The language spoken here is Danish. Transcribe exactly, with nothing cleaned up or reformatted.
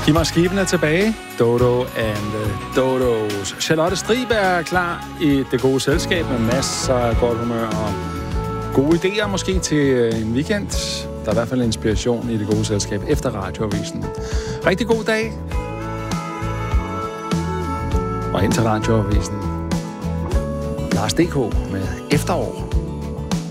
Giv mig skibene tilbage. Dodo and the Dodos. Charlotte Stribe er klar i det gode selskab med masser af godt humør og gode idéer måske til en weekend. Der er i hvert fald inspiration i det gode selskab efter Radioavisen. Rigtig god dag. Og ind til Radioavisen. Lars D K med Efterår.